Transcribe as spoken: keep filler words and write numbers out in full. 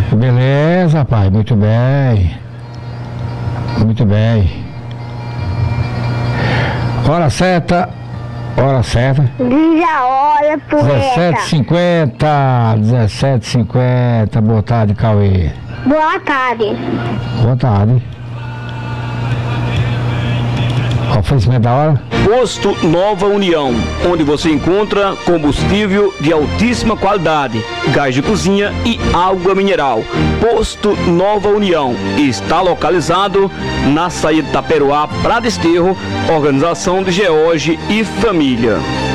Beleza, pai, muito bem. Muito bem. Hora certa. Hora certa. Diz a hora, poeta. dezessete e cinquenta. dezessete e cinquenta. Boa tarde, Cauê. Boa tarde. Boa tarde. Qual foi esse da hora? Posto Nova União, onde você encontra combustível de altíssima qualidade, gás de cozinha e água mineral. Posto Nova União está localizado na saída de Taperoá para Desterro, organização de George e família.